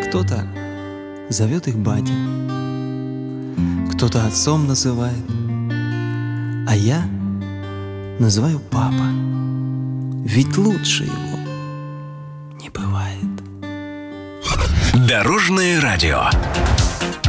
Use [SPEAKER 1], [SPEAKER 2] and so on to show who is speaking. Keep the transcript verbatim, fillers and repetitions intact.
[SPEAKER 1] Кто-то зовет их батя, кто-то отцом называет, а я называю папа, ведь лучше его не бывает.
[SPEAKER 2] Дорожное радио.